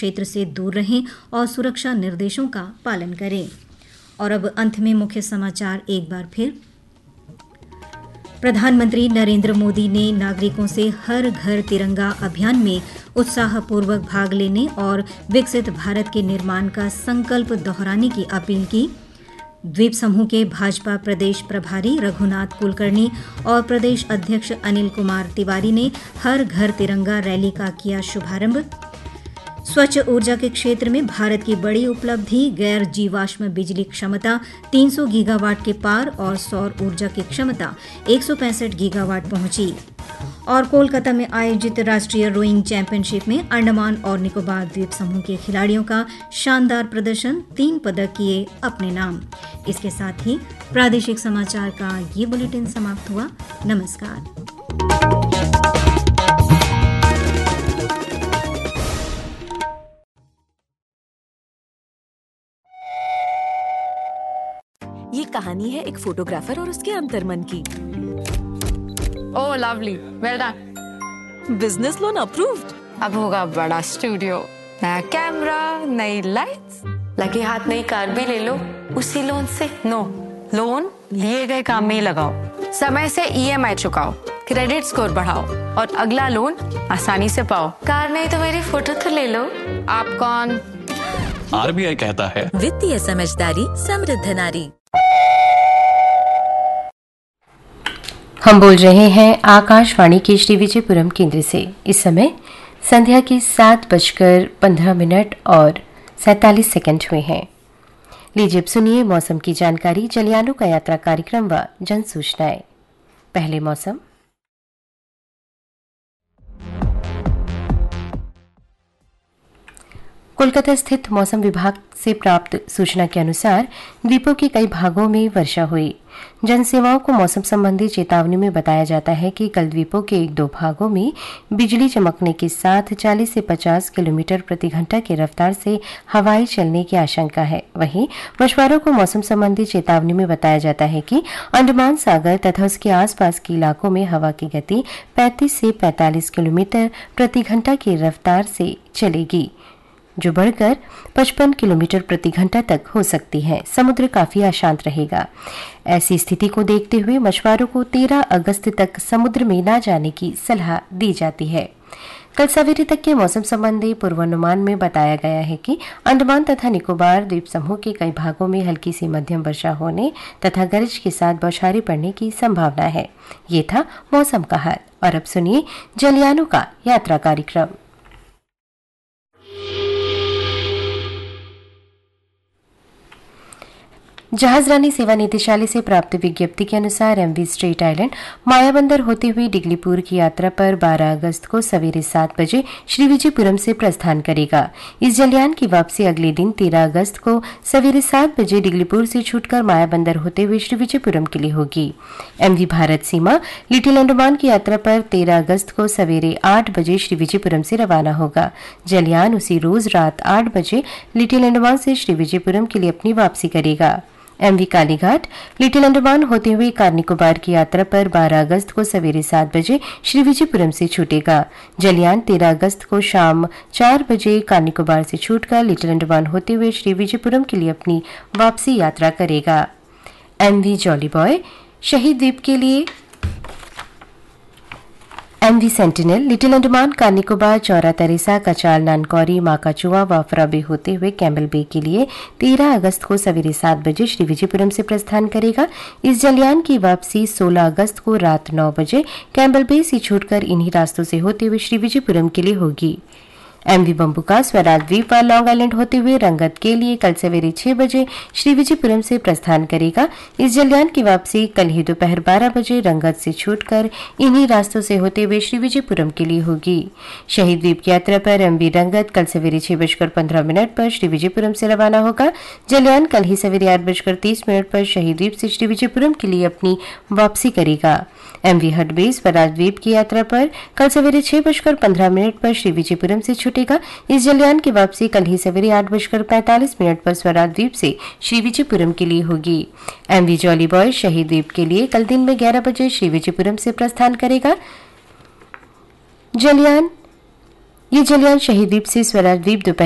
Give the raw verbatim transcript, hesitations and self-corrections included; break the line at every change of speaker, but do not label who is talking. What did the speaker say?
क्षेत्र से दूर रहें और सुरक्षा निर्देशों का पालन करें। और अब अंत में मुख्य समाचार एक बार फिर। प्रधानमंत्री नरेंद्र मोदी ने नागरिकों से हर घर तिरंगा अभियान में उत्साहपूर्वक भाग लेने और विकसित भारत के निर्माण का संकल्प दोहराने की अपील की। द्वीप समूह के भाजपा प्रदेश प्रभारी रघुनाथ कुलकर्णी और प्रदेश अध्यक्ष अनिल कुमार तिवारी ने हर घर तिरंगा रैली का किया शुभारंभ। स्वच्छ ऊर्जा के क्षेत्र में भारत की बड़ी उपलब्धि, गैर जीवाश्म बिजली क्षमता तीन सौ गीगावाट के पार और सौर ऊर्जा की क्षमता एक सौ पैंसठ गीगावाट पहुंची। और कोलकाता में आयोजित राष्ट्रीय रोइंग चैंपियनशिप में अंडमान और निकोबार द्वीप समूह के खिलाड़ियों का शानदार प्रदर्शन, तीन पदक किए अपने नाम। इसके साथ ही प्रादेशिक समाचार का ये बुलेटिन समाप्त हुआ। नमस्कार।
ये कहानी है एक फोटोग्राफर और उसके अंतर्मन की।
ओह lovely, well done.
Business loan approved.
अब होगा बड़ा स्टूडियो, नया कैमरा, नई लाइट्स, लगे हाथ नई कार भी ले लो उसी लोन से। नो, लोन लिए गए काम में ही लगाओ, समय से ईएमआई चुकाओ, क्रेडिट स्कोर बढ़ाओ और अगला लोन आसानी से पाओ। कार नहीं तो मेरी फोटो तो ले लो। आप कौन?
आरबीआई कहता है
वित्तीय समझदारी समृद्ध नारी।
हम बोल रहे हैं आकाशवाणी के श्री विजयपुरम केंद्र से। इस समय संध्या के सात बजकर पंद्रह मिनट और सैंतालीस सेकंड हुए हैं। लीजिए अब सुनिए मौसम की जानकारी, जलयानों का यात्रा कार्यक्रम व जन सूचनाएं। पहले मौसम। कोलकाता स्थित मौसम विभाग से प्राप्त सूचना के अनुसार द्वीपों के कई भागों में वर्षा हुई। जनसेवाओं को मौसम संबंधी चेतावनी में बताया जाता है कि कल द्वीपों के एक दो भागों में बिजली चमकने के साथ चालीस से पचास किलोमीटर प्रति घंटा की रफ्तार से हवाएं चलने की आशंका है। वहीं मछुआरों को मौसम संबंधी चेतावनी में बताया जाता है कि अंडमान सागर तथा उसके आसपास के इलाकों में हवा की गति पैंतीस से पैंतालीस किलोमीटर प्रति घंटा की रफ्तार से चलेगी, जो बढ़कर पचपन किलोमीटर प्रति घंटा तक हो सकती है। समुद्र काफी अशांत रहेगा। ऐसी स्थिति को देखते हुए मछुआरों को तेरह अगस्त तक समुद्र में न जाने की सलाह दी जाती है। कल सवेरे तक के मौसम संबंधी पूर्वानुमान में बताया गया है कि अंडमान तथा निकोबार द्वीप समूह के कई भागों में हल्की से मध्यम वर्षा होने तथा गरज के साथ बौछारें पड़ने की संभावना है। ये था मौसम का हाल। और अब सुनिए जलयानों का यात्रा कार्यक्रम। जहाजरानी सेवा निदेशालय से प्राप्त विज्ञप्ति के अनुसार एमवी स्ट्रेट आइलैंड मायाबंदर होते हुए डिगलीपुर की यात्रा पर बारह अगस्त को सवेरे सात बजे श्री विजयपुरम से प्रस्थान करेगा। इस जलयान की वापसी अगले दिन तेरह अगस्त को सवेरे सात बजे डिगलीपुर से छूटकर मायाबंदर होते हुए श्री विजयपुरम के लिए होगी। एमवी भारत सीमा लिटिल अंडमान की यात्रा पर तेरह अगस्त को सवेरे आठ बजे श्री विजयपुरम से रवाना होगा। जलयान उसी रोज रात आठ बजे लिटिल अंडमान से श्री विजयपुरम के लिए अपनी वापसी करेगा। एमवी कालीघाट लिटिल अंडमान होते हुए कार निकोबार की यात्रा पर बारह अगस्त को सवेरे सात बजे श्री विजयपुरम से छूटेगा। जलयान तेरह अगस्त को शाम चार बजे कार निकोबार से छूटकर लिटिल अंडमान होते हुए श्री विजयपुरम के लिए अपनी वापसी यात्रा करेगा। एमवी जॉली बॉय शहीद द्वीप के लिए MV sentinel little Andaman car Nicobar Chaura Teresa कचाल नानकौरी माकाचुआ व फराबे होते हुए कैम्बल बे के लिए तेरह अगस्त को सवेरे सात बजे श्री विजयपुरम से प्रस्थान करेगा। इस जलयान की वापसी सोलह अगस्त को रात नौ बजे कैम्बल बे से छूटकर इन्हीं रास्तों से होते हुए श्री विजयपुरम के लिए होगी। एमवी बम्बुका स्वराज द्वीप व लॉन्ग आइलैंड होते हुए रंगत के लिए कल सवेरे छह बजे श्री विजयपुरम से प्रस्थान करेगा। इस जलयान की वापसी कल ही दोपहर बारह बजे रंगत से छूटकर इन्हीं रास्तों से होते हुए श्री विजयपुरम के लिए होगी। शहीद द्वीप की यात्रा पर एमवी रंगत कल सवेरे छह बजकर पंद्रह मिनट पर श्री विजयपुरम से रवाना होगा। जलयान कल ही सवेरे आठ बजकर तीस मिनट पर शहीद द्वीप से श्री विजयपुरम के लिए अपनी वापसी करेगा। एमवी हडबे स्वराज द्वीप की यात्रा पर कल सवेरे छह बजकर पंद्रह मिनट पर श्री विजयपुरम से छूटेगा। इस जलयान की वापसी कल ही सवेरे आठ बजकर पैंतालीस मिनट पर स्वराज द्वीप से श्री विजयपुरम के लिए होगी। एमवी जॉली बॉय शहीद द्वीप के लिए कल दिन में ग्यारह बजे श्री विजयपुरम से प्रस्थान करेगा। जलयान ये जलयान शहीद द्वीप से स्वराज द्वीप दोपहर